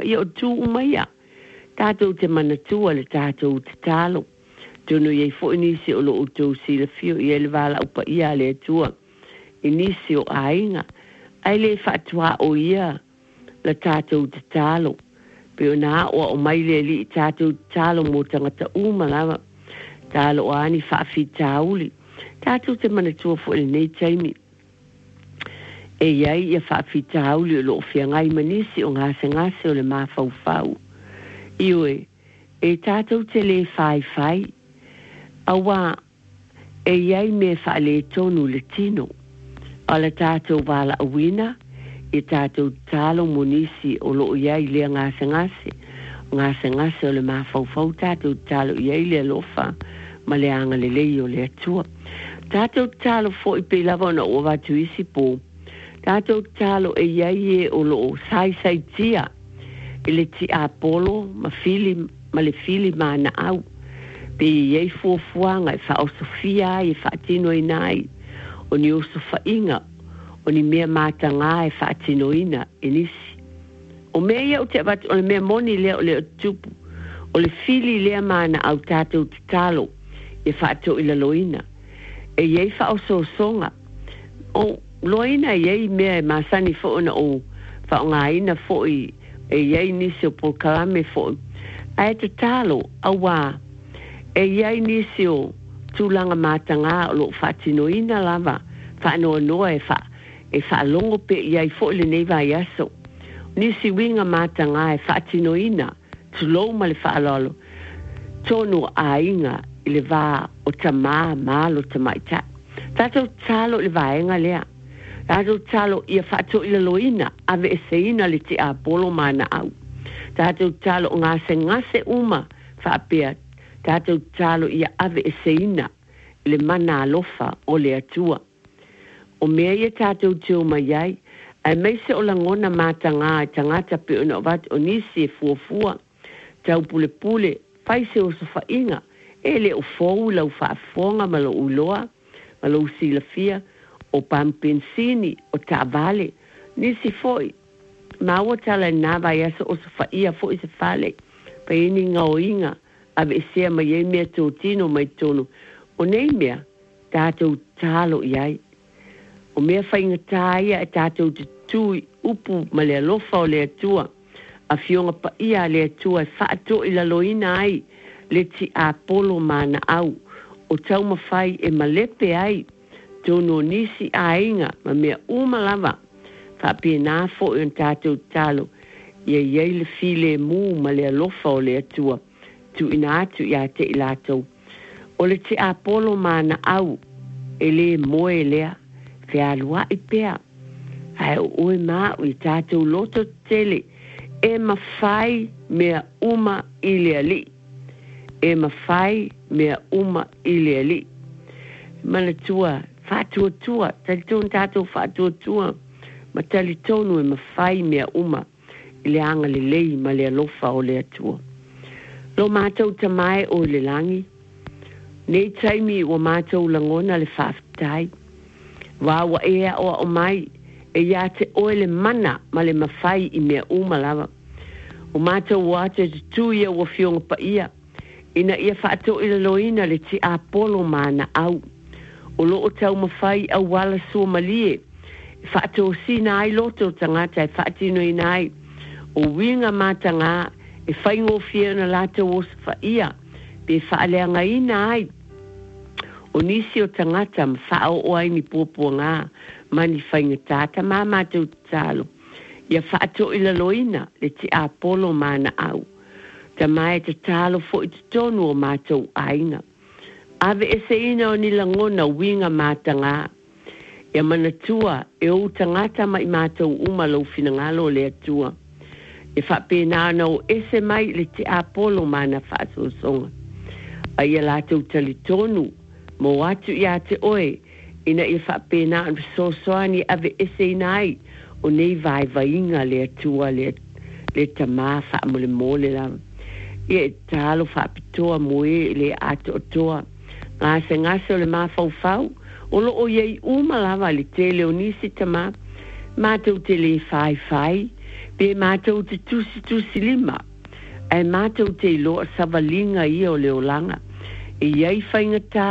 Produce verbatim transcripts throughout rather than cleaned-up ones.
ia o tu umaia. Tātou te manatua le tātou te talo. Tono iei fo inisi o lo o tau sila fio i ele wala upa ia le atua. Inisi o ainga. Ai le whaatua o ia le tātou te talo. Peo nā oa o mai le li tātou te talo mo tangata umalawa. Talo o ani whaafi tāuli. Tātou te manatua fo ele nei taimi. E iai ia whaafi tāuli o lo o whiangai manisi o ngase ngase o le mawhau whau. Iwe, e tātou te le whai whai. Awa, e iai me whaale tonu le tino. Ala tātou wala awina, e tātou tālo monisi o lo iai lea ngase ngase. Ngase ngase o le mawhau whau tātou tālo iai lea lofa, ma le anga le lei o le atua. Tātou tālo fo i pe lava na o watu isi po. Tātou tālo e iai e o lo sai sai tia. Ele ti apolo, ma fili, ma le fili ma na au. Pe iei fuafuanga e wha o Sofia e wha tino i nai. O ni o sofa inga. O ni mea matanga e wha tino ina e nisi. O mea ia o te abatu, o le mea moni lea o le o tupu. O le fili lea ma na au tātou te talo. E wha to ila loina. E iei wha o so songa. O loina iei mea e masani fo ona o wha o ngā ina fo i e iei nisi o polkalame fo. Ai te talo, awa, e iei nisi o tūlanga mātanga o lo whatino ina lava, whanoa noa e wha, e wha longo pe iei fo le nei vai aso. Nisi winga mātanga e whatino ina, tulou ma le whaalolo, tonu a inga i le wā o tamā mālo tamaita. Tātou talo le vaenga lea. Tātou talo ia whato ila loina, ave e seina le te apolo mana au. Tātou talo ngase ngase uma whaapea. Tātou talo ia ave e seina le mana alofa o le atua. O mea ia tātou te o mai ai, ai meise o langona mātanga e tangata pe ona o wat o nisi e fuafua. Tau pule pule, faise o sofa inga, e le o fōu lau whaafonga ma lo uloa, ma lo usilafia, o pampensini o tavale nisi foi ma o tala nava ia so fa ia foi se fale pe ni ngaoinga ave se ma ye me totino mai tono o nei mea tato talo iai o me fa inga taia tato tu upu ma le lofa o le tua a fionga pa ia le tua fa to ila loina ai le ti apolo mana au o tau mafai e malepe ai tono nisi ainga ma mea uma lava fa pena fo un tātou talo ia iei le file mu ma le alofa o le atua tu ina atu ia te ilatou o le te apolo mana au e le moe lea fe alua i pea ai oi ma i tātou loto tele e mawhai mea uma i le ali e mawhai mea uma i le ali mana tua fatua tua, tali tonu tātou fatua tua, ma tali tonu e mawhai mea uma, i le anga le lei ma le alofa o le atua. Lo mātou tamae o le langi, nei taimi o mātou langona le whaftai, wawa ea o o mai, e ia te oe le mana ma le mawhai i mea uma lava. O mātou wate te tuia o fionga pa ia, ina ia whaatou ila loina le ti apolo mana au, o lo o tau mawhai au wala sua malie. Whaato sina ai loto tangata e whaatino i nai. O winga mātanga e whaingo fia na lata o sa ia. Pe whaaleanga i nai. O nisi o tangata ma whao o ai ni pōpua ngā. Mani whainga tāta mā mātou talo. Ia whaato ila loina le ti apolo mana au. Ta mai te talo fo i te tonu o mātou ainga. Ave e se ina o ni langona winga mātanga. E manatua e o tangata mai mātou uma lau finangalo le atua. E whapena ana o ese mai le te apolo mana whaaso songa. A ia lātou tali tonu, mo atu ia te oe, ina i whapena ana so soani ave ese ina ai, o nei vai vainga le atua le, le tamā whaamole mole la. Ia e talo whapitoa moe le ato otoa. Ngase ngase o le mawhauwhau, o lo o iei uma lava le tele o nisi tama, mātou te le whai whai, Pe mātou te tusi tusi lima. Ai mātou te loa savalinga i o leolanga. I iai whainga tā.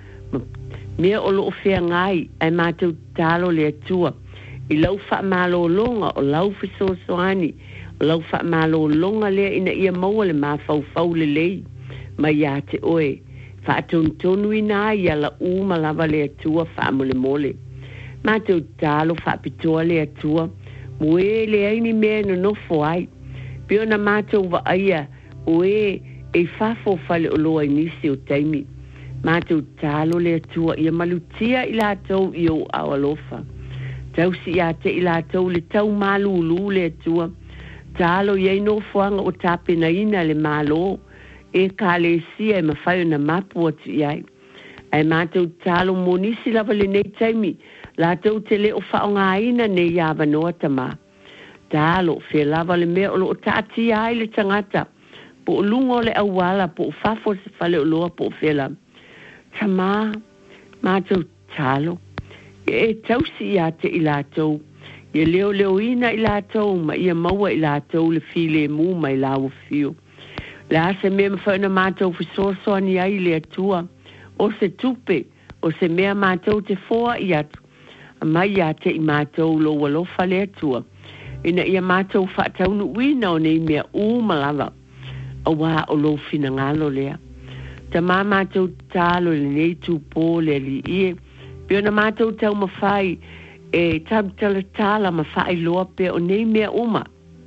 Mea o loo whea ngai. Ai mātou tālo le atua. I lau wha mālo longa o lau whisosoani. O lau wha mālo longa lea ina ia maua le mawhau whau le lei. Ma ia te oe. Wha tonu ina ia la uma lava le atua wha mole mole. Mātou tālo wha pitoa le atua. Mue le aini mea no nofo ai. Pio na mātou wa aia oe e whafo whale o loa inisi o taimi. Mātou tālo le atua ia malutia i lātou i o awalofa. Tausi ia te i lātou le tau malulu le atua. Tālo iei nofoanga o tāpena ina le malo. E ka le sia e mawhai na mapu atu iai. Ai mātou tālo monisi lava le nei taimi. Lātou te le o whaonga ina ne iawa noa tama. Tālo, whea lava le mea o lo o tāti ai le tangata. Po o lungo le awala, po o whafo se whale o loa po o whela. Tama, mātou tālo. E tausi ia te i lātou. Ia leo leo ina i lātou, ma ia maua i lātou le file mu mai lawa fio. Le ase mea mawhaina mātou fisoso ani ai le atua. O se tupe, o se mea mātou te foa i atu. Mai ia te i mātou lo walofa le atua. Ina ia mātou whaataunu wina o nei mea umalava. A wā o lo fina ngalo lea. Ta mā mātou tālo le nei tūpō le li ie. Pio na mātou tau mawhai e tabitala tāla mawhai loa pe o nei mea uma.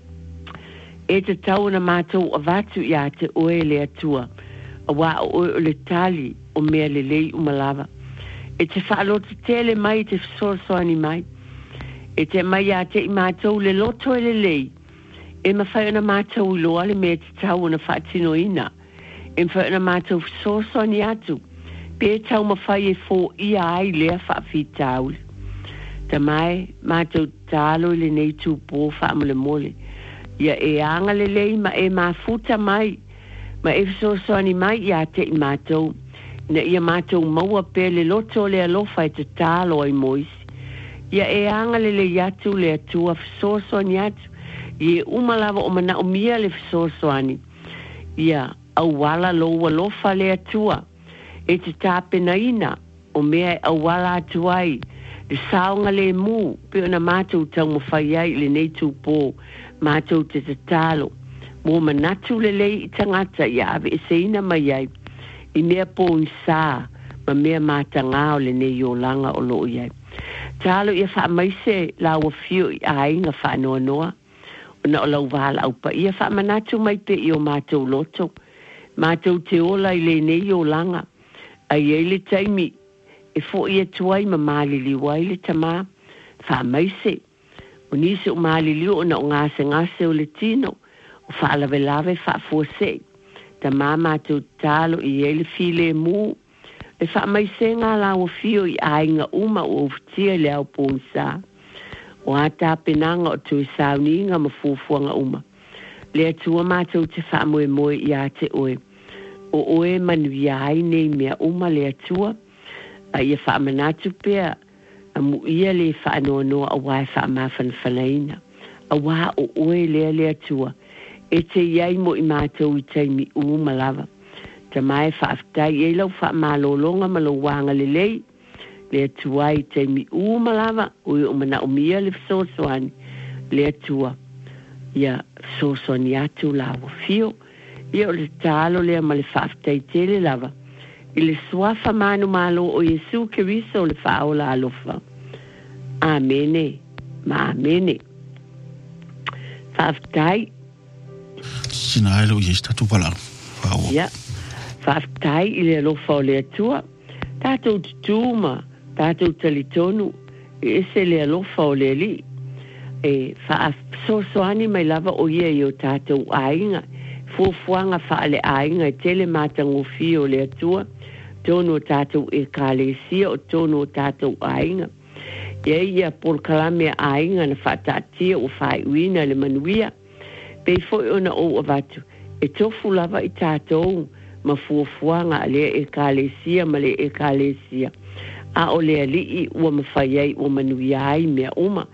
E te tau na mātou a vatu ia te oe le atua. A wā o oe o le tali o mea le lei umalava. E te whaalota tele mai te fisosoani mai. E te mai a te i mātou le loto e le lei. E mawhai ana mātou i loa le mea te tau na whaatino ina. E mawhai ana mātou fisosoani atu. Pe tau mawhai e fō ia ai lea whaafi tau. Ta mai mātou tālo le nei tūpō whaamole mole. Ia e anga le lei ma e mafuta mai. Ma e fisosoani mai ia te i mātou. Na ia mātou maua pe le loto le alofa e te tālo ai moisi. Ia e anga le le yatu le atua fisoso ani atu. Ia umalawa o mana o mia le fisoso ani. Ia awala lo alofa le atua. E te tāpena ina o mea awala atuai. Le saonga le mu pe ona mātou tau mawhai ai le nei tūpō. Mātou te te tālo. Mo manatu le lei i tangata ia ave e seina mai ai. I mea po sā, ma mea mātanga o le nei o langa o loo iai. Tālo ia wha maise lawa fio i ainga wha noa noa. O na o lau wala au pa ia wha manatu mai pe i o mātou loto. Mātou te ola i le nei o langa. Ai ei le taimi e fo ia tuai ma mālili wai le tamā. Wha maise. O nisi o mālili o na o ngase ngase o le tino. O wha alawe lawe wha fuasei. Ta mama tu talo i ele file mu. E wha mai se ngā lawa fio i ainga uma o ufutia le au pōnsa. O ata penanga o tu sauninga ma fufuanga uma. Le atua mātou te wha moe moe i a te oe. O oe manu i ai nei mea uma le atua. A ia wha manatu pea. A mu ia le wha noa noa a wai wha mawhan whanaina. A wā o oe lea le atua. E te iai mo i mātou i taimi u malawa. Ta mai whaaftai e lau wha mālolonga malo wanga le lei. Le atua i taimi u malawa. Ui o mana o mia le fisosoani. Le atua. Ia fisosoani atu lawa fio. Ia o le talo lea ma le whaaftai tele lava. I le suafa manu malo o Yesu Keriso le whaola alofa. Amene. Ma amene. Whaaftai. Sina ai lo yes tatu pala. Wow. Ja. Whaaftai i le alofa o le atua. Tātou tutuma, tātou talitonu, e ese le alofa o le li. E whaasosoani mai lava o ia i o tātou ainga. Fuafuanga wha le ainga e tele mātango fio le atua. Tono tātou e kālesia o tono tātou ainga. Ia ia por kalame ainga na whaatatia o whaiwina le manuia. Pei foi ona o avatu. E tofu lava i tātou ma fuafuanga le e kālesia ma le e kālesia. A o le alii ua mawhaiai o manuia ai mea uma.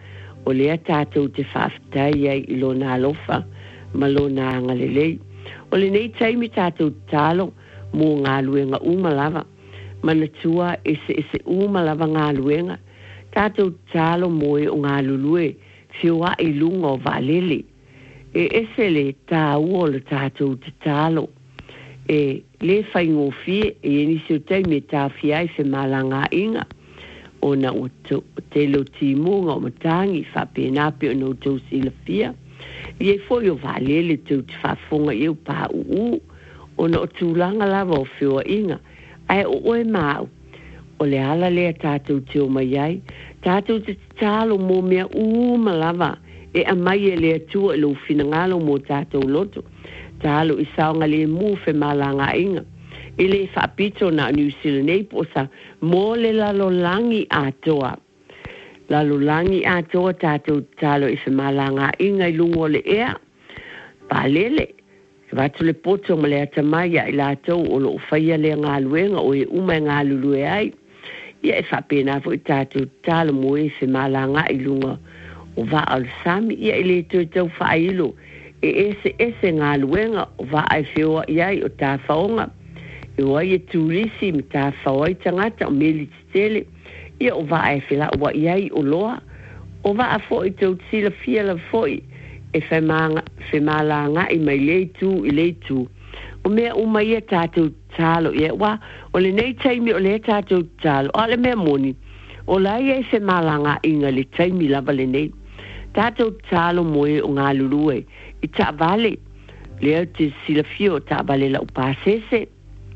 o lea tātou te whaafitai ai i lo nā lofa, ma lo nā ngalelei. O le nei taimi tātou talo mō ngā luenga umalava, mana tua ese ese umalava ngā luenga, tātou talo moe o ngā lulue, whioa i lunga o valele. E ese le tā ua le tātou te talo. E le whai ngō fie, e enisi o taimi e tā fiai whi malanga inga. O na o te lo timunga o matangi whapēnape o no tau sila fia. Ie foi o valele tau te whafonga i au pā uu. O na o tūlanga lava o whioa inga. Ai o oe māu. O le ala lea tātou te o mai ai. Tātou te tālo mō mea uma lava. E amai e lea tua e lo finangalo mō tātou loto. Tālo i saonga le mū whe malanga inga. I le whaapito na New Zealand nei po sa mō le lalolangi atoa. Lalolangi atoa tātou tālo i whamalanga inga i lungo le ea. Pālele. Watu le poto ma le atamaya i lātou o lo whaia le ngā luenga o e umai ngā lulue ai. Ia e whapena fo i tātou tālo mo e whamalanga i lunga o wa al sami. Ia i le tui tau whailo. E ese ese ngā luenga o wa ai whioa iai o tā whaonga. E wai e tūrisi mi tā whawai tangata o meli titele. Ia o wa ai whila o wa iai o loa. O wa a fo i tau tila fia la fo i. E whemalanga i mai lei tū i lei tū. O mea umai e tātou tālo. Ia wa o le nei taimi o le tātou tālo. O le mea moni. O lai e whemalanga inga le taimi lava le nei. Tātou tālo moe o ngā lurue. I tā vale. Lea te sila fia o tā vale la upasese.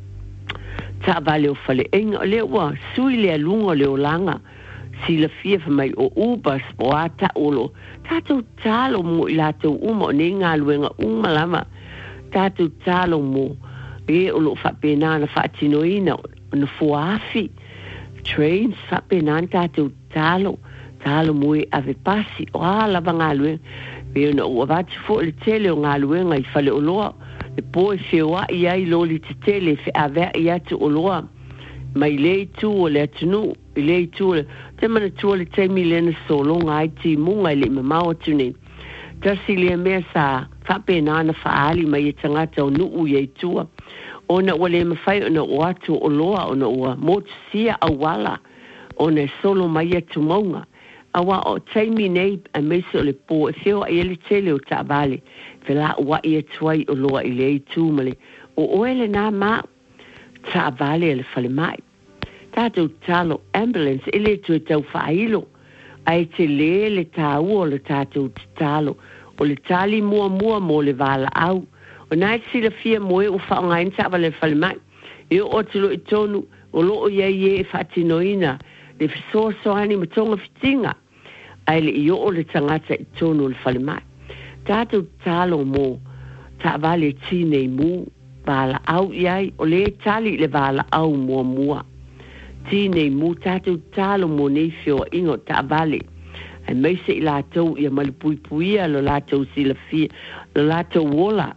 Ta vale o fale enga o le ua sui le alunga o le o langa sila fia mai o ubas o ata olo tātou tālo mo i lātou uma o ne ngā luenga uma lama tātou tālo mo e o lo whapena na whaatinoina o na fuafi trains whapena tātou tālo tālo mo i ave pasi o a lava ngā luenga e o na ua vati fo le tele o ngā luenga i fale o loa e poe whioa i ai loli te tele whi awea i atu o loa. Mai lei tū o le atunu, i lei tū o le, te mana tū o le teimi lena solonga ai ti munga i le mamau atune. Tasi lea mea sa whapena ana whaali mai e tangata o nuu i ei tua. O na ua le mawhai o na o atu o loa o na ua motu sia awala o na solo mai atu maunga. Awa o taimi nei a mesa o le po e whioa i ele tele o ta vale. Vela ua i atuai o loa i lei tūmale. O oele nā mā, tā vale le whale mai. Tātou tālo ambulance ele tu e tau whailo. Ai te le le tā ua le tātou tālo. O le tāli mua mua mo le wala au. O nai sila fia moe o whaonga inta wale whale mai. E o tilo i tonu o loo ia ie e whatinoina. Le fisoa soani ma tonga fitinga. Ai le i o le tangata i tonu le whale mai. Tātou tālo mō, tā vale tīnei mū, wāla au iai, o le tali le wāla au mua mua. Tīnei mū, tātou tālo mō nei whioa ingo tā vale. Ai meise i lātou ia malipui puia lo lātou sila fia, lo lātou wola.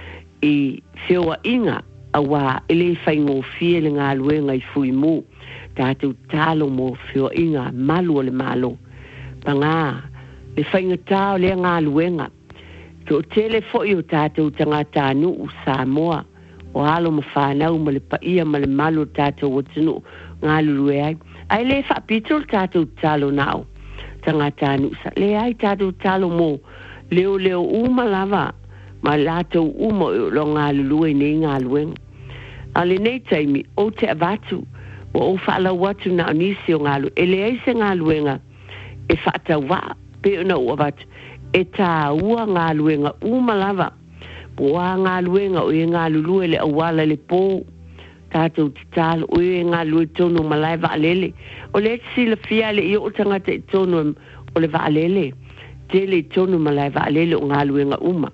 I whioa inga, a wā ele whaingo fia le ngā luenga i fui mū. Tātou tālo mō whioa inga, malu o le malo. Pangā, le whainga tāo le ngā luenga. Ko tele fo i o tātou tangata anu u Samoa. O halo ma whanau ma le paia ma le malu tātou o tunu ngā lurue ai. Ai le whapito tātou tālo nao. Tangata anu sa. Le ai tātou tālo mo. Leo leo uma lava. Ma lātou uma o lo ngā lurue nei ngā luenga. A le nei taimi o te avatu. O o whaala watu na onisi o ngā lu. E le eise ngā luenga. E whaatau wa. Pe o na o avatu. E tā ua ngā luenga umalava. Pua ngā luenga o e ngā lulue le awala le pō. Tātou te tālo o e ngā lue tono malai vaalele. O le sila fia le i o tangata i tono o le vaalele. Te le tono malai vaalele o ngā luenga uma.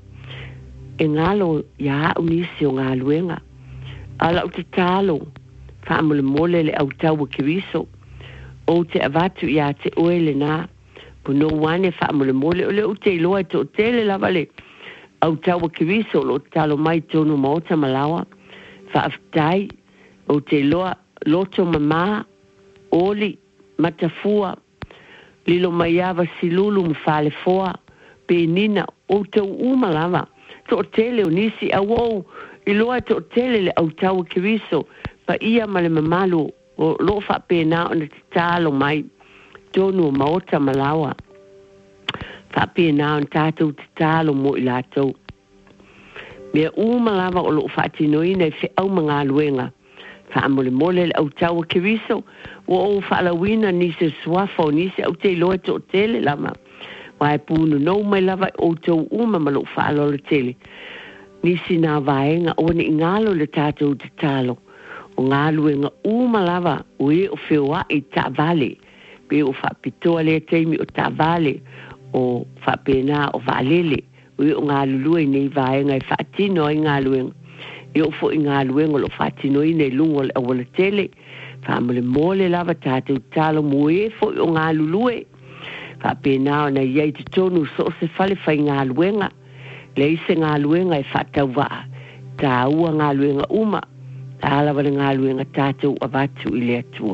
E ngā lo ia unisi o ngā luenga. Ala o te tālo. Whaamule mole le au tau o kiriso. O te avatu ia te oele nā. Puno wane wha mole mole o le o te loa to tele lava le au tawa kiriso lo talo mai tonu maota malawa wha aftai o te loa loto mama oli matafua Lilo maiava silulu mfale foa pe nina o tau uma lava. To tele o nisi a wou iloa to tele le au tau kiriso pa ia male mamalu o lo fa pe na o te talo mai tonu maota malawa. Fa pe na o tātou te talo mo i lātou. Mea uma lava o lo fa tinoi nei fe au mga luenga. Fa mole mole le au tau kiriso o o fa la wina ni se swafo ni se au te loa to tele lama. Wai punu no mai lava o tau uma malo fa lo le tele. Nisi nā vaenga o ni ngalo le tātou te talo. O ngā luenga uma lava o e o whioa i tā vale. Pe o wha pitoa le teimi o tā vale o wha pēnā o valele. O e o ngā lulua i nei vaenga i wha tino i ngā luenga. I o fo i ngā luenga lo wha tino i nei lungo le awala tele. Wha mole mole lava tātou talo mo e fo i o ngā lulua. Wha pēnā o na iei te tonu so se fale whai ngā luenga. Le ise ngā luenga e whatau waa. Tā ua ngā luenga uma. Tā alawa ngā luenga tātou avatu i le atua.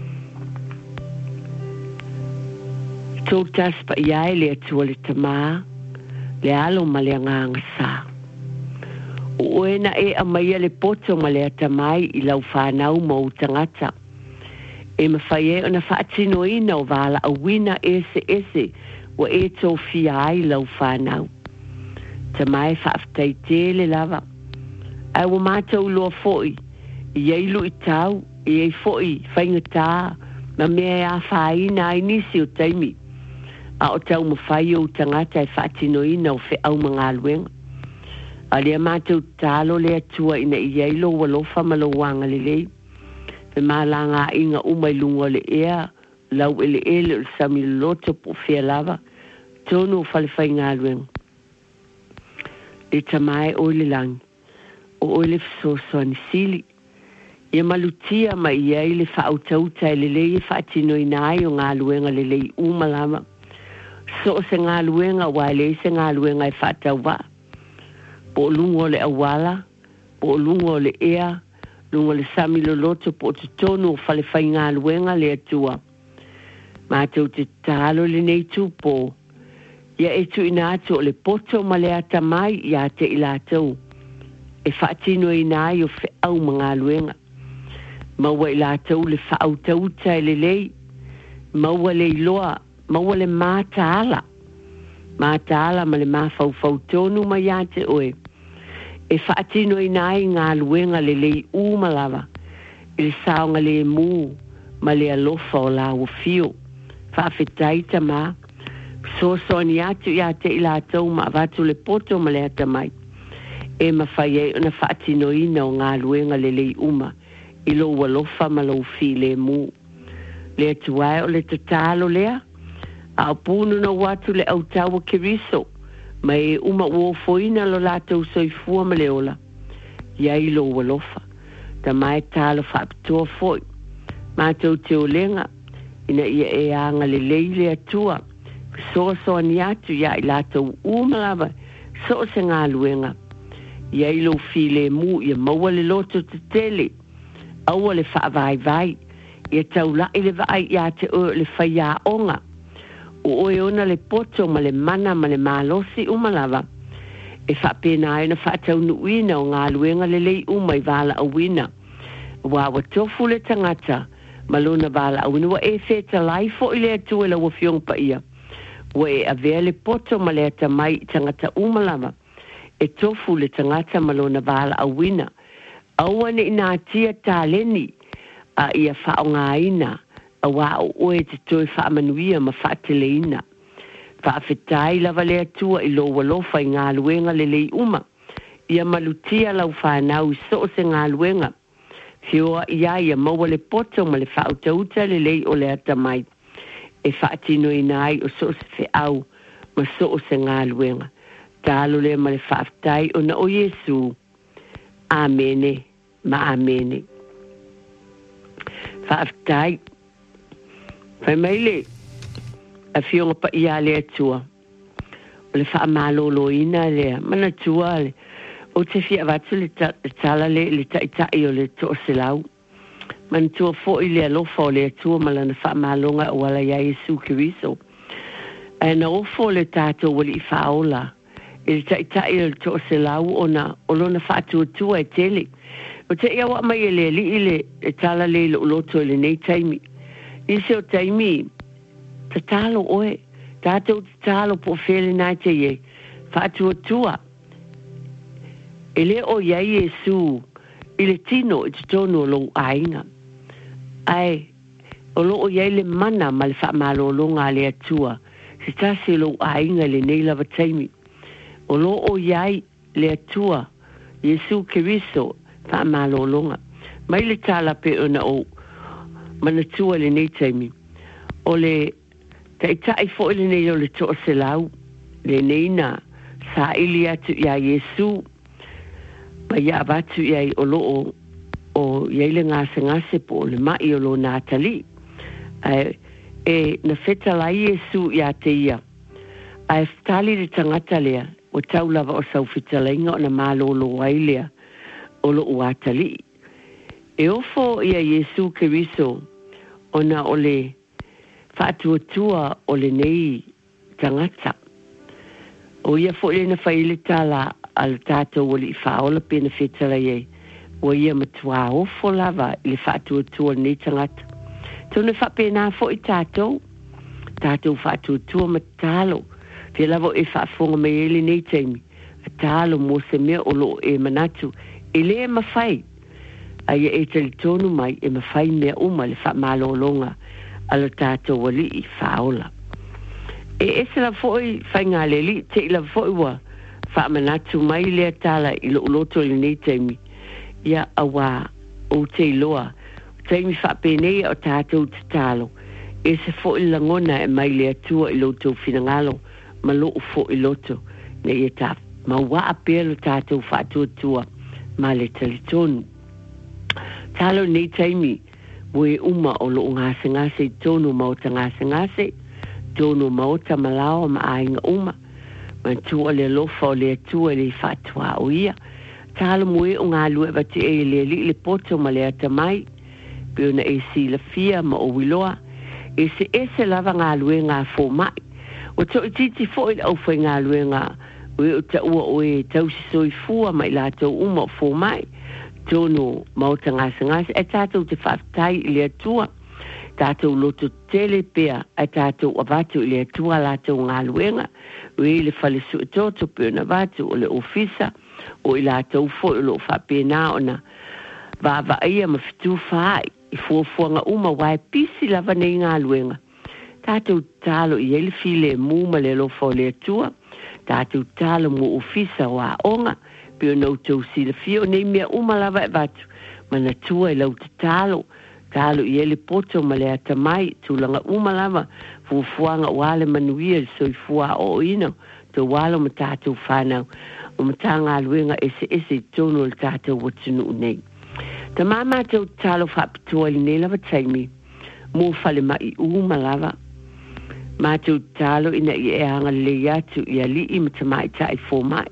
Tō taspa iai le atua le tamā. Le alo ma le nganga sā. O oena e amaia le poto ma le atamai i lau whanau ma utangata. E mawhai e ona whaatino ina o wala a wina ese ese wa e tō fia ai lau whanau. Ta mai whaaftai tele lava. Ai wa mātou loa foi, i eilu i tau, i ei foi, whainga tā, ma mea e a whaina ai nisi o taimi. A o tau ma whai o tangata e whaatino ina o whi au mga luenga. A lea mātou tālo lea tua ina i eilu wa lofa ma lo wanga le lei. Fe mālanga inga umai lunga le ea, lau ele ele o sami loto po whea lava, tonu o whale whainga luenga. E tamai o le langi, o o le fisoso ani sili. Ia malutia ma ia i le whautauta e le lei e whaatino i nai o ngā luenga le lei umalama. So se ngā luenga wa le se ngā luenga e whaatau wa. Po lungo le awala, po lungo le ea, lungo le sami lo loto po te tonu o whale whai ngā luenga le atua. Mātou te talo le nei tūpō. Ia e tu ina atu o le poto ma le ata mai ia te ilatau. E whaatino i nai o whi au mga luenga. Maua ilatau le whaau tauta e le lei. Maua le iloa, maua le māta ala. Māta ala ma le mawhau whau tonu ma ia te oe. E whaatino i nai ngā luenga le lei umalawa. I le saonga le mū ma le alofa o la o fio. Whaafetaita maa. So so ni atu ia te ila tau ma watu le poto ma le ata mai. E ma whai e una whaatino ina o ngā luenga le lei uma. I lo walofa ma lo fi le mu. Le atu ai o le tatalo lea. A o punu na watu le au tawa kiriso. Ma e uma uofoina lo lātou soifua ma le ola. Ia i lo walofa. Ta mai talo whaapitoa foi. Mātou te o lenga. Ina ia e anga le lei le atua. So so ni atu ia i lātou umalawa, so se ngā luenga. Ia i lo file mu, ia maua le loto te tele, aua le whaavai vai, ia tau la i le vai ia te o le whaia onga. O oe ona le poto ma le mana ma le malosi umalawa. E whapena e na whaatau nuina o ngā luenga le lei umai wala a wina. Wa wa tofu le tangata, malona wala a wina, wa e feta laifo i le atua la wafiong pa ia. Wa e avea le poto ma le ata mai tangata umalama. E tofu le tangata malona wala a wina. Awane ina atia tāleni a ia whao ngā ina. A wā o oe te toi whaamanuia ma whaatele ina. Whaafetai lava le atua i lo walofa i ngā luenga le lei uma. Ia malutia lau whanau i so se ngā luenga. Whioa ia ia maua le poto ma le whautauta le lei o le ata mai. E whaatino i nai o so se whiau ma so o se ngā luenga. Tālo le ma le whaaftai o na o Yesu. Amene, ma amene. Whaaftai. Whai maile, a whionga pa ia le atua. O le whaamalolo ina lea, mana tua le. O te whia watu le tala le, le taitai o le to se lau. Man tua fo i le alofa o le atua malana whaamalonga o wala ia Yesu Kiriso. Ana ofo le tātou wali I whaola. E tai tai e to se lau ona olona whātua tua e tele. O te ia wa mai e le li ile e tala le lo loto le nei taimi. I se o taimi, ta talo oe, tātou ta talo po whele nai te ye, whātua tua. E le o iai e su, I le tino i te tono lo ainga. Ai, o lo o iai le mana ma le whaamalo longa le atua, se tasi lo ainga le nei lava taimi. O lo o iai le atua, Yesu Keriso, whaamalo longa. Mai le tala pe ona o manatua le nei taimi. O le taitai fo le nei o le toa se lau, le nei na sa ili atu ia Yesu, ma ia batu ia o lo o o ia le ngase ngase po le mai o lo Natali. E, e na feta la Yesu ia te ia. Ai ftali le tangata lea, o tau lava o sau fitalainga o na malo lo wailea o lo uatali. E ofo ia Yesu Keriso o na o le whaatuatua o le nei tangata. O ia fo le na whaile tala al tātou o li whaola pena whetala iei. O ia matua ofo lava i le whaatuatua nei tangata. Tuna whapena fo I tātou. Tātou whaatuatua matalo. Te lavo e whaafonga mai ele nei taimi. A tālo mo se mea o lo e manatu. E le e mawhai. Ai e tali tonu mai e mawhai mea uma le whaamalo longa. Ala tātou wali I whaola. E ese la foi whai ngā leli. Te la foi wa whaamanatu mai lea tala I lo loto le nei taimi. Ia awa o te loa. Taimi whaapenei o tātou te talo. E se foi langona e mai lea tua I loto finangalo. Ma lo fo I loto ne ia ta ma wa apelo tātou whātua tua ma le talitonu. Talo nei taimi we uma o lo ngase ngase tonu ma o ta ngase ngase tonu ma o ta malao ma ainga uma ma tua le lofa o le tua le whātua o ia. Talo mwe o ngā lue vati e le li le poto ma le ata mai pio na e si la fia ma o wiloa e se ese lava ngā lue ngā fō mai. O to titi fo I au whai ngā luenga ue o ta ua oe tausi soi fua mai lātou uma o fo mai tono mauta ngāsa ngāsa e tātou te whaftai I le atua tātou loto tele pea e tātou avatu I le atua lātou ngā luenga ue le whale su e toto peo na vatu o le ofisa o I lātou fo I lo whapena o na vava ia ma fitu whai I fuafuanga uma wai pisi lava nei ngā luenga. Tātou talo I ele file muma le lofa o le atua. Tātou talo mo ofisa o a onga. Pio nau tau sila fio nei mea uma lava e vatu. Mana tua I lau te talo. Talo I ele poto ma le atamai. Tūlanga uma lava. Fufuanga wale manuia I soi fua o ino. Tō walo ma tātou whanau. O ma tā ngā luenga ese ese tono le tātou watunu nei. Ta mama tau talo whapitua I nei lava taimi. Mo fale mai uma lava. Mātou talo ina I e anga le atu I a li I matamai tai fō mai.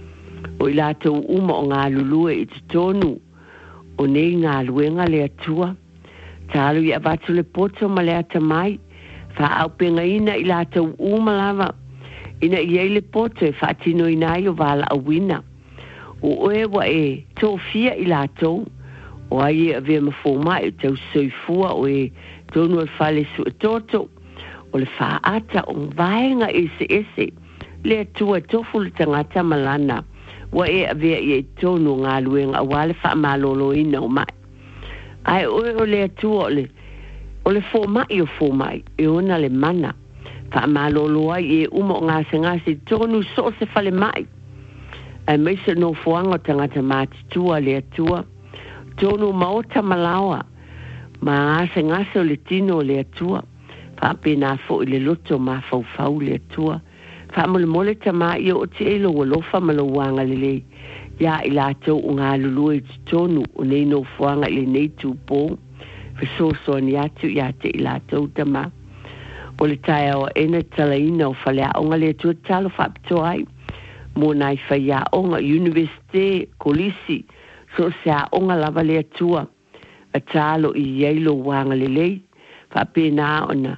O I lātou uma o ngā lulue I te tonu. O nei ngā luenga le atua. Talo I avatu le poto ma le atamai. Wha au penga ina I lātou uma lava. Ina I e le poto e whaatino ina I o wala awina. O oe wa e tō fia I lātou. O ai e avea ma fō mai o tau soifua o e tonu al whale su e toto. O le whaata o vaenga ese ese. Le atua tofu le tangata malana. Wa e avea I e tonu ngā luenga a wale wha malolo ina o mai. Ai oe o le atua o le o le fō mai o fō mai. E ona le mana. Wha malolo ai e uma o ngase ngase tonu so se whale mai. Ai meisa no fuanga tangata mati tua le atua. Tonu maota malawa. Ma ngase ngase o le tino le atua. Whapena fo I le loto ma fau fau le atua. Whamole mole tama I o te elo o lofa malo wanga lele. Ia I lātou o ngā lulu I tonu o nei no fuanga I le nei tūpō. Fesoso ni atu I ate I lātou tama. O le tae o ena talaina o whalea onga le atua talo whapito ai. Mō nai whaia onga Universite Kolisi. So sea onga lava le atua. A talo I yeilo wanga lele. Whapena ona.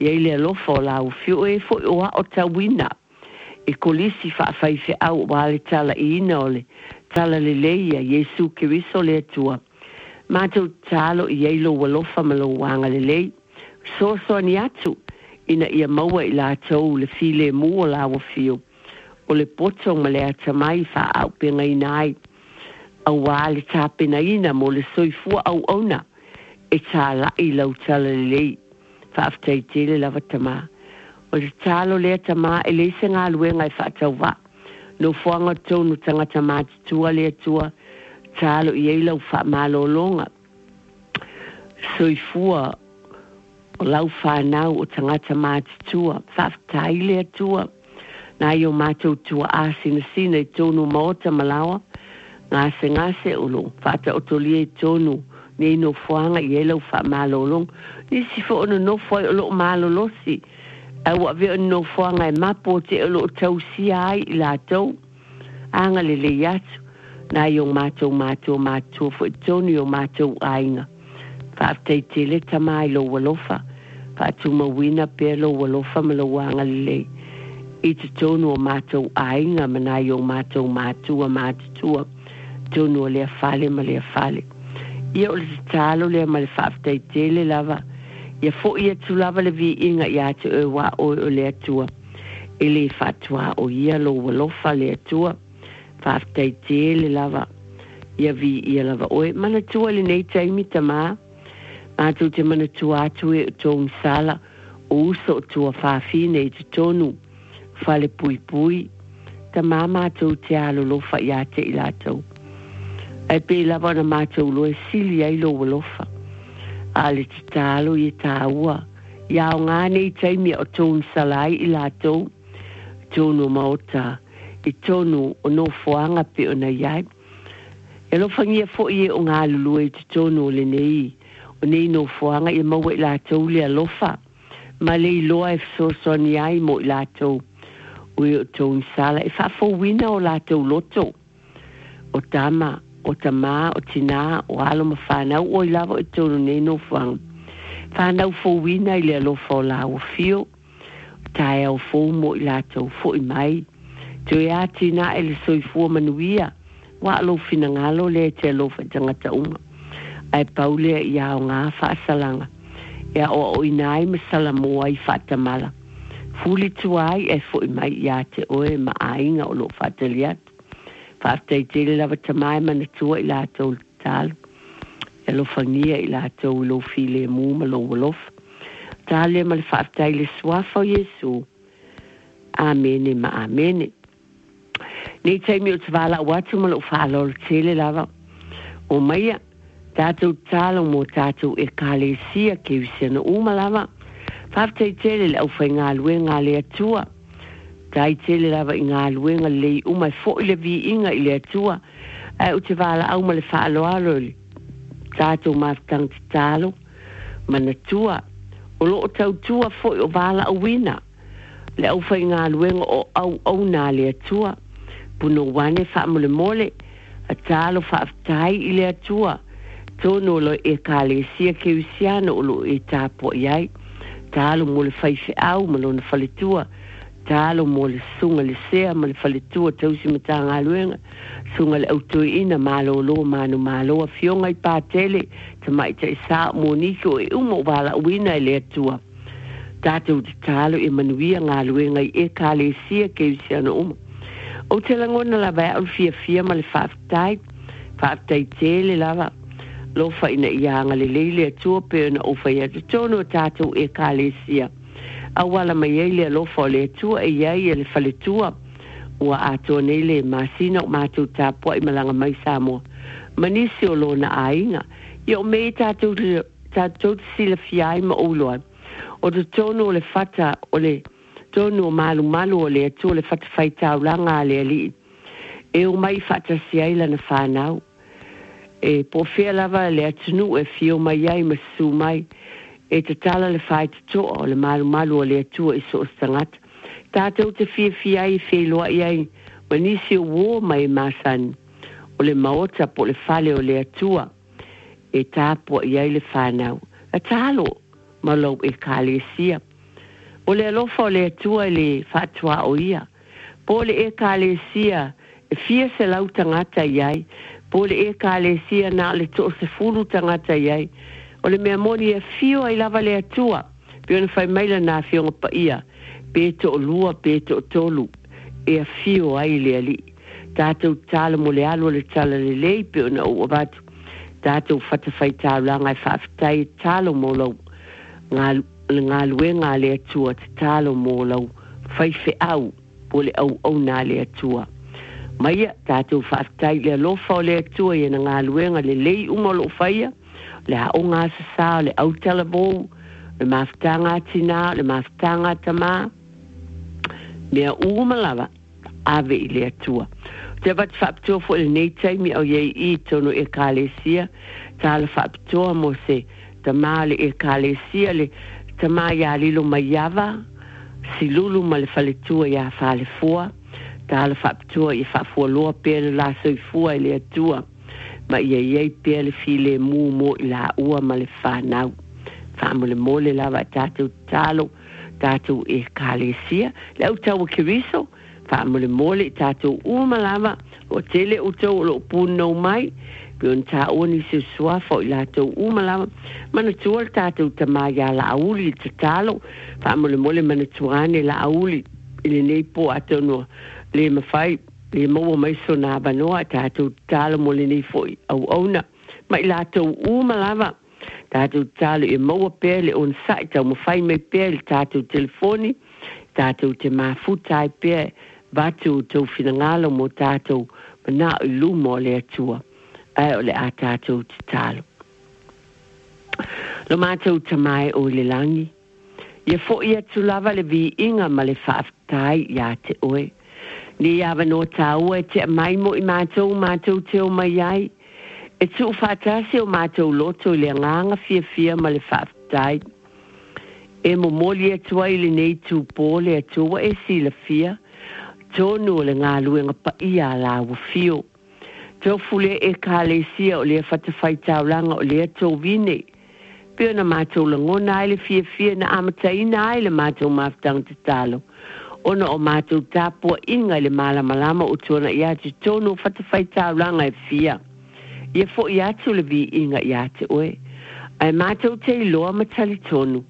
Ia le alofa o lau fiu e fo o o tawina. E kolisi whaafai fe au wale tala i ina ole. Tala le leia Yesu Kiriso le atua. Mātou talo i eilo walofa malo wanga le lei. So so ni atu. Ina ia maua i la tau le file mua lawa fiu. O le potong ma le atamai wha au penga inai. Au wale tā pena ina mo le soifua au ona. E tā la i lau tala le lei. Wha aftai tele lava tama. O le talo le tama e le se ngā luenga i wha tau wa. No fuanga tonu tangata māti tua le tua. Talo i eilau wha malolonga. Soifua o lau whanau o tangata māti tua. Wha aftai le tua. Nā i o mātou tua āsina sina i tonu maota malawa. Ngase ngase ulo. Whata otolia i tonu. Nei no fuanga i elau wha malolong. Nisi fo ono no foi o lo malolosi. Au a veo no fuanga e mapo te o lo tau si ai i la tau. Anga le le yatu. Nā i o mātou mātou mātou fo i tonu o mātou ainga. Whaaftai te le tamai lo walofa. Whaatu mawina pe lo walofa ma lo wanga le le. I te tonu o mātou ainga ma nā i o mātou mātou a mātou. Tonu o lea fale ma lea fale. Ia o le talo lea ma le whaaftai te le lava. Ia fo ia tu lava le vi inga ia te e wa o o lea tua. E le whatua o ia lo walofa lea tua. Whaaftai te le lava. Ia vi ia lava oe. Mana tua le nei taimi tama. Mātou te mana tua atu e o tōng sala. O uso o tua whaafine i te tonu. Whale pui pui. Tama mātou te alo lofa ia te ilatau. Ai pe lava na mātou loe sili ai lo walofa. Ale te talo i tā ua. Ia o ngā nei taimi o tōng salai i lātou. Tōnu maota. I tōnu o no fuanga pe o na iai. E lo whangia fo i e o ngā lulue te tōnu o le nei. O nei no fuanga i maua i lātou le alofa. Ma le i loa e fsoso ni ai mo i lātou. Ui o tōng sala. E whafo wina o lātou loto. O tama. O tama, o tina, o alo ma whanau, o i lava i tonu nei no whang. Whanau fo wina i le alofa o la o fio, tae au fo mo i lātou fo i mai. Te o ea tina e le soifua manuia, wa alo fina ngalo le te alofa tangata uma. Ai paulea i ao ngā whaasalanga. Ea o o inai ma salamoa i whaatamala. Fuli tuai e fo i mai i a te oe ma ainga o lo whaataliatu. Whaaftai tele lava tamai mana tua i lātou tālu. E lo whangia i lātou i lo file mū ma lo walof. Tāle ma le whaaftai le swafa o Yesu. Amene ma amene. Nei taimi o te wala watu ma lo whalol tele lava. O maia, tātou tālo mo tātou e kāle sia ke usiana uma lava. Whaaftai tele le au whai ngā lue ngā lea tua. Tai tele lava i ngā luenga lei umai fo i le vi inga i le atua. Ai o te wala au ma le whaalo aloli. Tātou maftang te talo. Mana tua. O lo o tau tua fo i o wala au wina. Le au whai ngā luenga o au au nā le atua. Puno wane wha mole mole. A talo wha aftai i le atua. Tono lo e ka le sia ke usiana o lo e tāpo iai. Talo mole whaife au ma lo na whaletua. Talo mo le sunga le sea ma le whaletua tausi me tā ngā luenga. Sunga le autoi ina malo lo manu malo a fionga i pātele te mai te isa mo niko e umo wala uina i le atua. Tātou te talo e manuia ngā luenga i e kā le sia ke usiana umo. O te langona la vai au fia fia ma le whaaftai. Whaaftai tele lava. Lofa ina ianga le leile atua pe ona o whai atu tono tātou e kā le sia. Awala mai ei le alofa o le atua e iai e le whaletua. Ua ato nei le masina o mātou tāpua i malanga mai Samoa. Manisi o lona ainga. I o mei tātou tātou sila fiai ma ouloa. O te tono o le fata o le tono o malu malu o le atua le fata whai taulanga a le ali. E o mai fata siaila na whanau. E po fea lava le atunu e fio mai ai ma su mai. E te tala le whai te toa o le malu malu o le atua i so ostangata. Tātou te fia fia i wheloa i ai, manisi o wō mai māsani, o le maota po le whale o le atua, e tāpua i ai le whanau. A tālo, malau e kāle sia. O le alofa o le atua le whatua o ia. Po le e ka le sia e fia se lau tangata iai. Po le e ka le sia na le to se fulu tangata iai. O le mea moni e fio ai lava le atua. Pio na whai maila na fionga pa ia. Peto o lua, peto o tolu. E a fio ai le ali. Tātou tala mo le alo le tala le lei pio na ua batu. Tātou whatawhai tāu langa e whaafitai talo mo lau. Ngā, ngā luenga le atua te talo mo lau. Whaife au po le au au nā le atua. Maia tātou whaafitai le alofa o le atua i na ngā luenga le lei uma lo whaia. Le hao ngā sasa, le au tala bou. Le mafutanga tina, le mafutanga tama. Mea uma lava ave i le atua. Te wat whapitoa fo le nei taimi au iei i tono e kālesia. Tāla whapitoa mo se tama le e kālesia le tama ia lilo mai ava. Si lulu ma le whaletua ia whale fua. Tāla whapitoa i whafua loa pēle la soi fua i le atua. Ma ia iei pēle file mū mo i la ua ma le whanau. Whamole mole lava tātou tālo. Tātou e kālesia. Le au tau kiriso. Whamole mole tātou umalama. O tele o tau o lo puno mai. Pion tā oni se suafa i lātou umalama. Mana tual tātou tamaya la auli te tālo. Whamole mole mana tuane la auli. Ile nei po ato no le mawhai. Le maua mai so nā banoa tātou tālo mole nei foi au auna. Ma i lātou umalama. Tātou tālo e maua pēle on sai tau mawhai mai pēle tātou telefoni. Tātou te mafutai pēle. Batu tau finangalo mo tātou mana i lumo le atua. Ai o le a tātou te tālo. Lo mātou tamai o le langi. Ia fo ia tulava le vi inga ma le whaaftai ia te oe. Ni awa no tāua e te mai mo i mātou mātou te o mai ai. E tu whaatasi o mātou loto i le nganga fia fia ma le whaaftai. E mo moli atua i le nei tu pōle atua e si la fia. Tonu le ngā luenga pa ia la wafio. Tau fule e ka le sia o le whatawhai taulanga o le tau vine. Pio na mātou la ngona ai le fia fia na amataina ai le mātou maftang te talo. Ona o mātou tāpua inga le malama lama o tona ia te tonu whatawhai taulanga e fia. Ia fo i atu le vi inga ia te oe. Ai mātou te iloa matali tonu.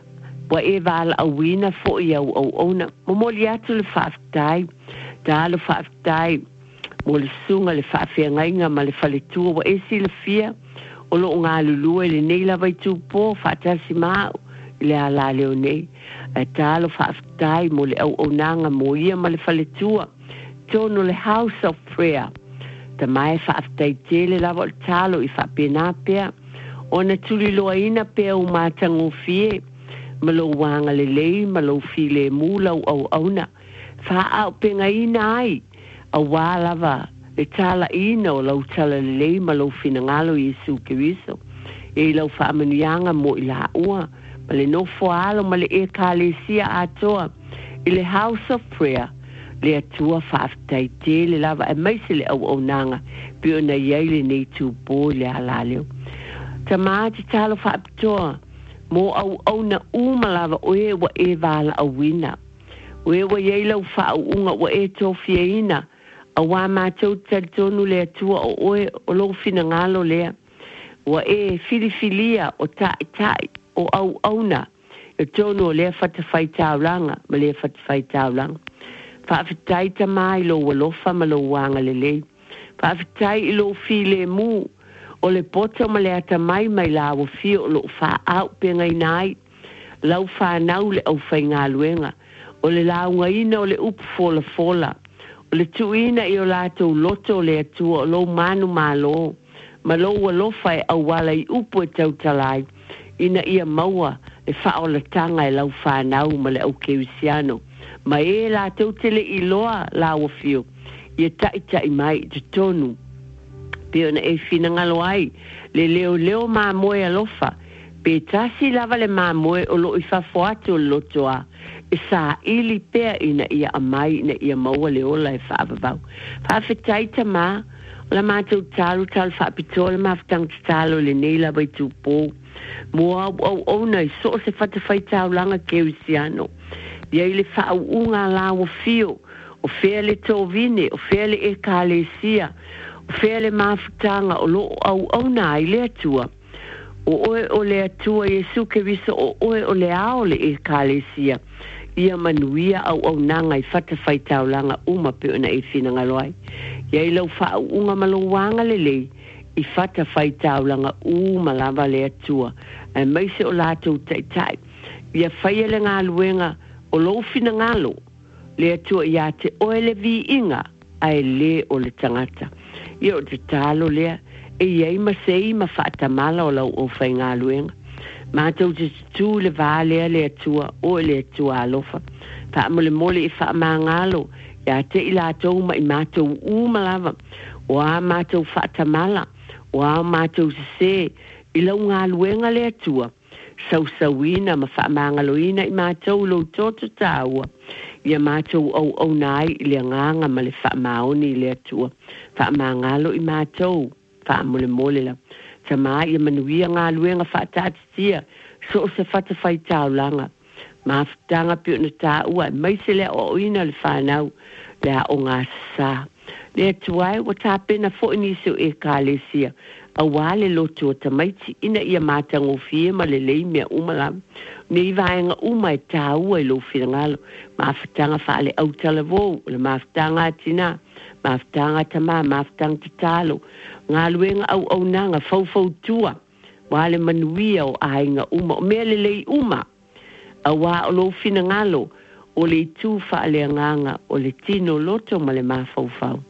Wa e vala a wina fo i au au ona. Mo moli atu le whaafitai. Tā le whaafitai. Mo le sunga le whaafia ngainga ma le whaletua. Wa e si le fia. O lo ngā lulua le nei la vai tūpō. Whaatasi māu. Le ala leo nei. E tā le whaafitai mo le au au nanga mo ia ma le whaletua. Tono le House of Prayer. Ta mai whaafitai tele lava o talo i whaapena pia. Ona tuli loa ina pia o mātango fie. Malo wanga le lei, malo file mula au auna. Fa au penga ina ai. A wālava, le tala ina o lau tala le lei, malo fina ngalo Yesu Kiriso. E lau whaamanuianga mo i la ua. Ma le nofo alo, ma le e ka le sia atoa. I le House of Prayer. Le atua whaafitai te le lava. E maise le au au nanga. Pio na yeile nei tu po le alaleo. Ta maa te talo whaapitoa. Mo au au na umalava oe wa e vala a wina. Oe wa yeilau wha unga wa e tofia ina. A wā mātou talitonu lea tua o oe o lo fina ngalo lea. Wa e filifilia o tai tai o au au na. E tonu o lea whatawhai taulanga ma lea whatawhai taulanga. Whaafitai ta mai lo walofa ma lo wanga lelei. Whaafitai i lo file mu. O le poto ma le ata mai mai la o fio lo fa au pe ngai nai. Lau fa nau le au fai ngā luenga. O le lau ngaina o le upu fola fola. O le tuina i o lātou loto le atua o lo manu malo. Ma lo wa lo fai au wala i upu e tau talai. Ina ia maua e fa o la tanga e lau fa nau ma le au keusiano. Ma e lātou tele i loa la o fio. Ia tai tai mai te tonu. Peo na e fina ngalo ai, le leo leo maa moe alofa, pe tasi lava le maa moe o lo i whafuatu o lotoa, e sa ili pea ina ia amai ina ia maua le ola e whaapapau. Whaafetai ta maa, o la mātou talu talu whaapitoa le maafutang talo le nei lava i tūpō, Mua au au nei so se fata faitau langa ke usiano. Ia ile fa unga la o fio. O fele tovine, o fele e kalesia. O fele mafutanga o lo au au na ile atua. O oe o le atua Yesu ke viso o oe o le ao le e kalesia. Ia manuia au au nanga I fata faitau langa uma pe ona e fina ngaloai. Ia ilau fa unga malowanga le lei. I fata faitau langa uma lava le atua. Ai maise o lato tai tai. Ia faia le ngā luenga o lo fina ngalo. Le atua ia te oe le vi inga. Ai le o le tangata. Ia o te talo lea. E iei ma sei ma fata mala o lau o fai ngā luenga. Mātou te tu le vālea le atua. O le atua alofa. Fa mole mole I fa maa ngalo. Ia te I latou ma I mātou uma lava. O a mātou fata mala. O a mātou se se. I lau ngā luenga le atua. Sau sauina ma fa maa ngaloina I mātou lo toto tāua. Ia mātou au au nai I le nganga ma le fa maoni le atua. Fa maa ngalo I mātou. Fa mole mole la. Sa maa ia manuia ngā luenga fa tātia. So se fata fai tau langa. Ma futanga pio na tāua. Mai se le o ina le whanau. Le o ngā sā. Le atuai wa tāpena fo inisio e kālesia. A wale loto o tamaiti ina ia mātango fie ma le lei mea umalam. Me I vaenga uma e tāua I lo whirangalo. Ma futanga whaale au talavou. Le ma futanga atina. Ma futanga tama. Ma futanga tatalo. Ngā luenga au au nanga fau fau tua. Wale manuia o ainga uma. O mea le lei uma. A wā o lo whirangalo. O le tū whaale nganga. O le tino loto ma le ma fau fau.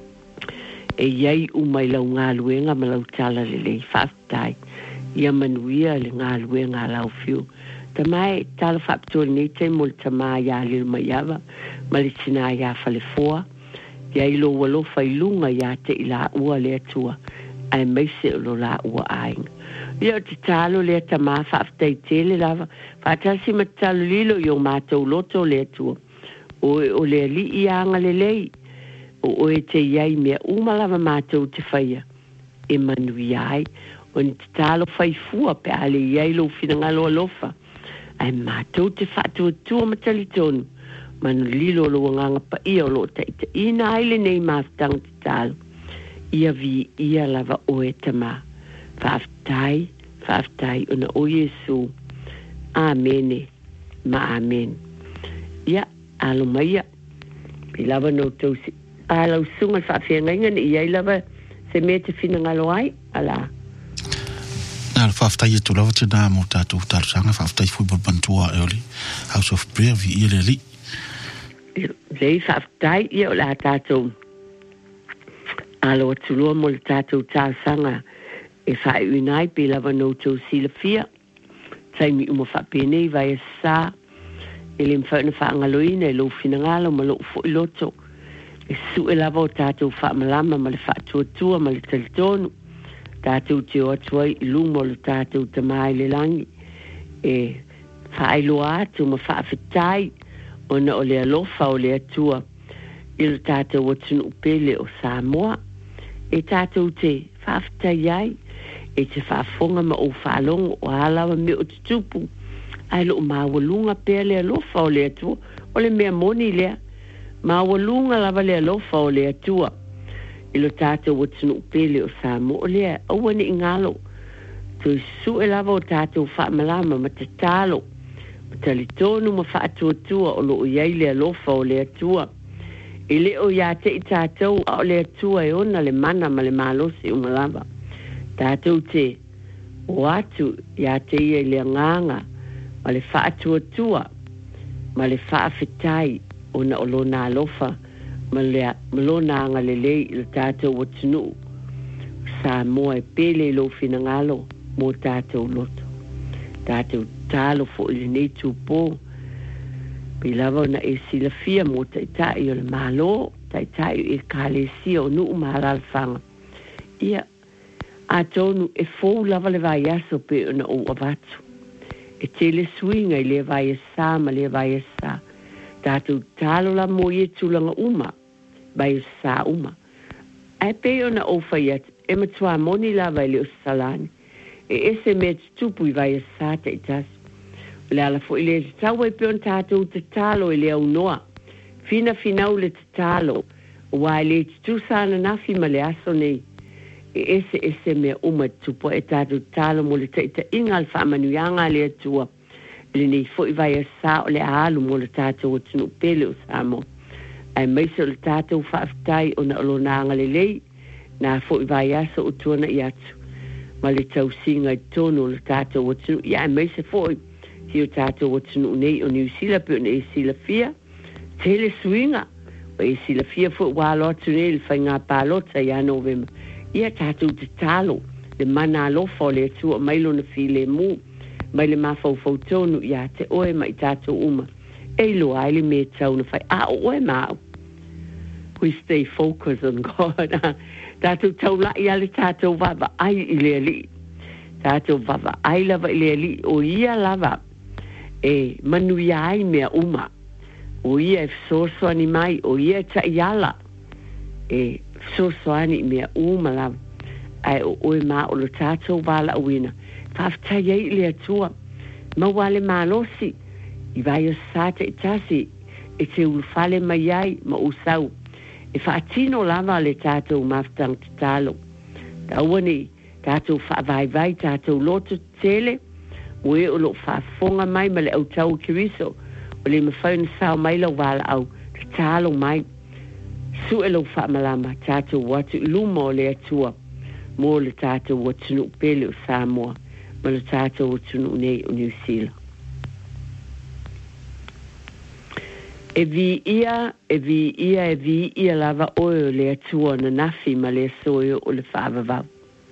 E iei umai lau ngā luenga ma lau tala le lei whaftai. Ia manuia le ngā luenga lau fiu. Ta mai tala whaptoli nei te mo le tamā ia liru mai awa. Ma le tina ia whale foa. Ia ilo walo whailunga ia te I la ua le atua. Ai meise o lo la ua ainga. Ia te talo le tamā whaftai tele lava. Whatasi ma talo lilo I o mātou loto le atua. O, o le li ianga le lei. O oe te iai mea umalawa mātou te whaia. E manu iai. O ni te talo whai fua pe ale iai lo whingalo alofa. Ai mātou te whatua tua matali tonu. Manu lilo lo nganga pa ia o lo taita. Ina aile nei mātang te talo. Ia vi ia lava oe tama. Whaaftai, whaaftai una o Yesu. Amene. Ma amen. Ia, alo maia. Pilawa no tausi. Alau sunga whawhianga inga ni iai lava se me te whina ngalo ai, ala. Nā le whawhtai e tulawa te nā mō tātou tarusanga, whawhtai fui bantua e oli, House of Prayer vi i le li. Lei whawhtai i o la tātou. Alo atulua mo le tātou tarusanga e whai uinai pe lava no tau sila fia. Taimi uma whapene i vai a sā. E le mwhauna whaangaloina e lo whina ngalo ma lo ufo I loto. E su e lava o tātou whaamalama ma le whaatuatua ma le talitonu. Tātou te o atuai I lumo le tātou tamai le langi. E whaailoa atu ma whaafetai o na o le alofa o le atua. I le tātou atunu upele o Samoa. E tātou te whaafetai ai. E te whaafonga ma o whaalongo o halawa me o te tupu. Ai lo mawalunga pēr le alofa o le atua. O le mea moni lea. Ma walunga lava le alofa o le atua. I lo tātou watunu upele o Samoa o lea. Aua ni ingalo. Tu su e lava o tātou whaamalama ma te talo. Ma talitonu ma whaatuatua o lo o iei le alofa o le atua. I le o ia te I tātou o le atua e ona le mana ma le malosi o malava. Tātou te o atu ia te ia le nganga ma le whaatuatua ma le whaafetai o na olona alofa ma le malona anga le lei I le tātou watunu sa moa e pele lo fina ngalo mo tātou loto tātou talo fo I le nei tūpō pilava na e sila fia mo taitai o le malo taitai e kālesia o nuu mahalalfanga ia a tonu e fōu lava le vai aso pe o na o avatu e tele swinga I le vai asa ma le vai asa tātou talo la mo ie tūlanga uma, bai o sā uma. Ai pe o na ofa iat, e matua moni la vai le o salani. e ese me tupu I vai sa te tas le ala fo ile tau e pion tātou te talo i le au noa fina finau le te talo wa le tu sana nafi ma le aso nei e ese ese me uma tupu e tātou talo mo le te ita ingal wha manuianga le atua le nei fo I vai sa o le alu mo le tātou o tunu pele o samo ai meise o le tātou whaaftai o na olonanga le lei na fo I vai aso o tuana I atu ma le tau singa I tono le tātou o tunu ia meise fo hi o tātou o tunu nei o New Zealand pe o ne e sila fia tele swinga o e sila fia fo walo atu nei le whai ngā pālota ia novema ia tātou te talo le mana alofa o le atua mailo na fi le mu mai le mafau fau tonu ia te oe mai tātou uma e lo aile me tau na whai a oe mau we stay focused on God tātou tau la ia le tātou vava ai I le ali tātou vava ai lava I le ali o ia lava e manu ia ai mea uma o ia e fsosoani mai o ia ta iala e fsosoani mea uma lava ai o oe ma o lo tātou vala uina whaftai ei le atua mawale malosi I vai o sata I tasi e te ulfale mai ai ma usau e whaatino lava le tātou maftang te talo tauani tātou whaavai vai tātou loto tele o e o lo whaafonga mai ma le au tau kiriso o le mawhauna sao mai lau wala au te talo mai su e lo whaamalama tātou watu luma o le atua mo le tātou watunu pele o Samoa ma le tātou watunu nei o New Zealand e vi ia e vi ia e vi ia lava oe le atua na nafi ma le soio o le whaavavau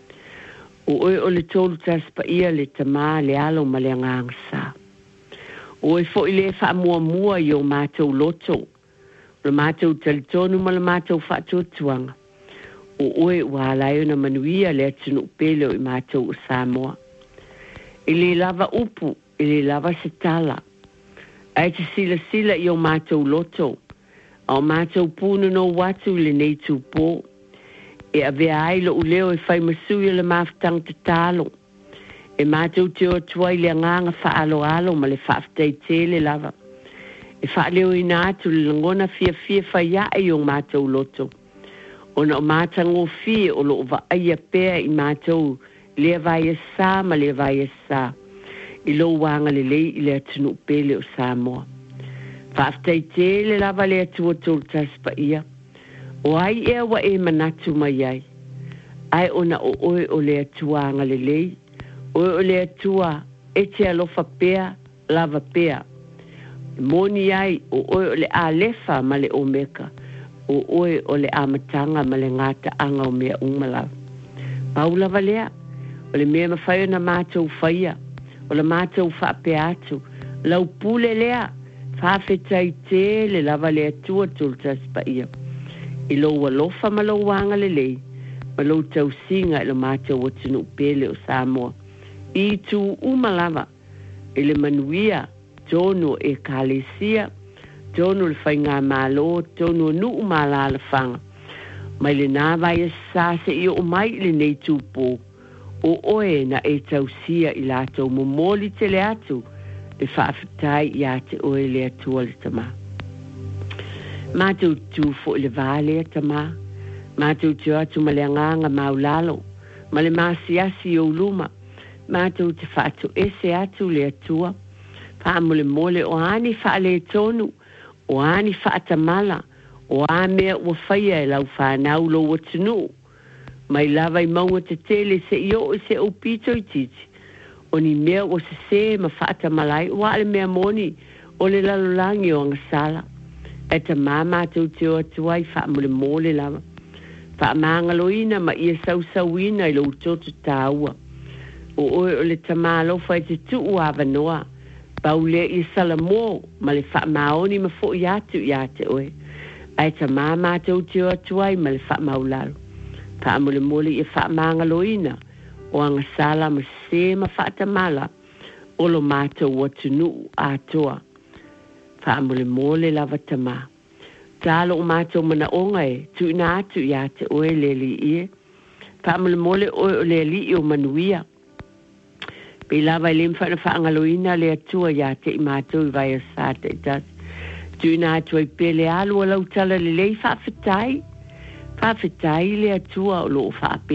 o oe o le tolu taspa ia le tamā le alo ma le angangsa o e fo I le whaamua mua I o mātou loto le mātou talitonu ma le mātou whaatuatuanga o oe wālaio na manuia le atunu pele o I mātou o Samoa I le lava upu I le lava se tala ai te sila sila I o mātou loto o mātou pūnu no watu le nei tūpō e avea ai lo uleo e whai masui le maftang te talo e mātou te o tuai le nganga whaalo alo ma le whaaftei tele lava e whaaleo I nātu le langona fia fia whai ai o mātou loto o na o mātango fia o lo va aia pēr I mātou le vai e sā ma le vai e sā I lo wanga le lei I le atunu pele o Samoa. Whaaftei tele lava le atua tolu taspa ia. O ai ea wa e manatu mai ai. Ai ona o oe o le atuanga le lei. Oe o le atua e te alofa pea lava pea. Moni ai o oe o le alefa ma le omeka. O oe o le amatanga ma le ngata anga o mea umalawa. Paula lea. O le mea mawhaio na mātou whaia. O le mātou whape atu, lau pule lea, whawhetai te le lava le atua tultas pa ia. I lo walofa ma lo wanga le lei, ma lo tau singa i lo mātou o tunu pele o Samoa. I tu umalava, i le manuia, tono e kalesia, tono le whainga malo, tono nu umala le whanga. Mai le nāwai e sase i o mai le nei tūpō. O oe na e tausia I lātou momoli te le atu e whaafitai I a te oe le atua le tamā. Mātou tū fo le vāle a tamā, mātou te atu ma le anganga maulalo, ma le māsiasi o luma, mātou te whaatu ese atu le atua, whaamole mole o ani whaale tonu, o ani whaatamala, o a mea ua whaia e lau whanau lo watunu, mai lava I maunga te tele se I o se o pito I titi. O ni mea o se se ma whaata malai, wa le mea moni o le lalolangi o angasala. E ta mama tau te o atuai wha mole mole lava. Wha maangaloina ma ia sau sauina I lo utoto tāua. O oe o le tamalo whai te tuu awanoa. Paule I salamo ma le wha maoni ma fo I atu I ate oe. E ta mama tau te o atuai ma le wha maulalo. Pa mole mole I wha maangaloina o angasala ma se ma whaatamala o lo mātou watunu atoa. Wha mole mole lava tamā. Tālo o mātou mana onga e tu ina atu I ate oe le li ie. Wha mole mole oe o le li o manuia. Pe lava le mfa na whaangaloina le atua ia te i mātou i vai a sā te tas. Tūna atua i pele alu o lau tala le lei whawhetai. Whawhetai le atua o loo whape